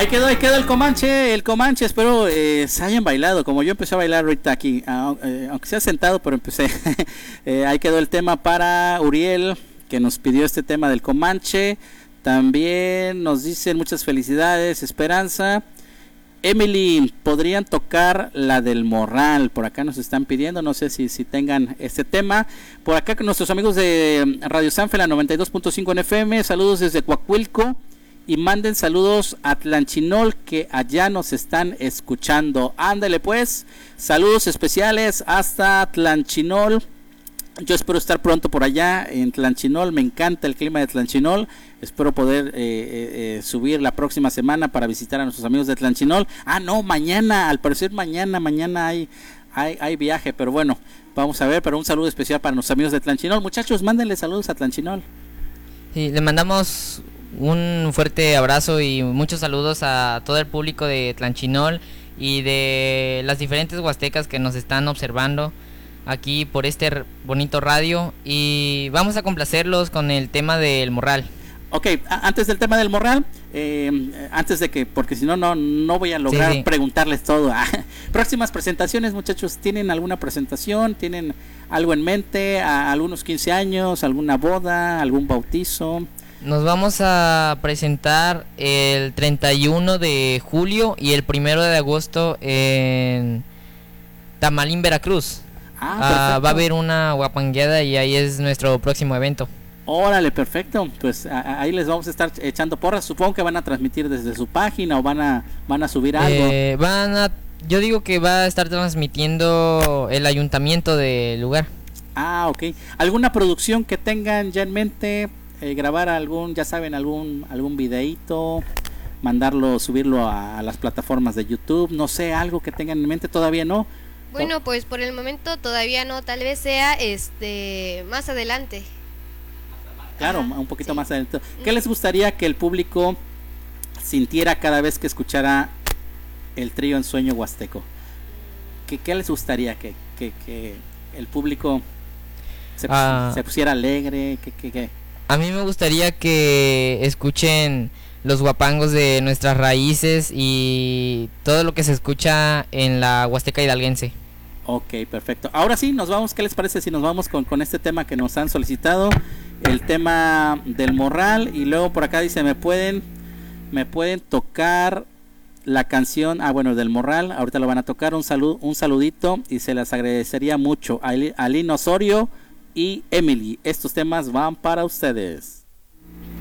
Ahí quedó el Comanche, espero se hayan bailado, como yo empecé a bailar ahorita aquí, aunque sea sentado, pero empecé. Ahí quedó el tema para Uriel, que nos pidió este tema del Comanche. También nos dicen muchas felicidades, Esperanza. Emily, ¿podrían tocar la del Morral? Por acá nos están pidiendo, no sé si tengan este tema. Por acá con nuestros amigos de Radio Sanfela 92.5 en FM, saludos desde Coahuilco. Y manden saludos a Tlanchinol, que allá nos están escuchando. Ándale pues, saludos especiales hasta Tlanchinol. Yo espero estar pronto por allá en Tlanchinol, me encanta el clima de Tlanchinol. Espero poder subir la próxima semana para visitar a nuestros amigos de Tlanchinol. No, mañana, al parecer mañana hay viaje, pero bueno, vamos a ver. Pero un saludo especial para nuestros amigos de Tlanchinol. Muchachos, mándenle saludos a Tlanchinol. Sí, le mandamos un fuerte abrazo y muchos saludos a todo el público de Tlanchinol y de las diferentes huastecas que nos están observando aquí por este bonito radio, y vamos a complacerlos con el tema del Morral. Ok, antes del tema del Morral, antes de que, porque si no voy a lograr preguntarles todo. Próximas presentaciones, muchachos, ¿tienen alguna presentación? ¿Tienen algo en mente? ¿Algunos 15 años? ¿Alguna boda? ¿Algún bautizo? Nos vamos a presentar el 31 de julio y el 1 de agosto en Tamalín, Veracruz. Va a haber una guapangueada y ahí es nuestro próximo evento. Órale, perfecto. Pues ahí les vamos a estar echando porras. Supongo que van a transmitir desde su página o van a subir algo. Yo digo que va a estar transmitiendo el ayuntamiento del lugar. Ok. ¿Alguna producción que tengan ya en mente? Grabar algún videíto, mandarlo, subirlo a las plataformas de YouTube, no sé, algo que tengan en mente. Todavía no. Bueno, pues por el momento todavía no, tal vez sea más adelante. Claro, un poquito más adelante. ¿Qué les gustaría que el público sintiera cada vez que escuchara el trío Ensueño Huasteco? ¿Qué les gustaría que el público se pusiera alegre? ¿Qué? A mí me gustaría que escuchen los guapangos de nuestras raíces y todo lo que se escucha en la Huasteca hidalguense. Ok, perfecto. Ahora sí, nos vamos. ¿Qué les parece si nos vamos con este tema que nos han solicitado? El tema del Morral. Y luego por acá dice, ¿me pueden tocar la canción? Bueno, del Morral. Ahorita lo van a tocar. Un saludito y se les agradecería mucho. A Aline Osorio y Emily, estos temas van para ustedes.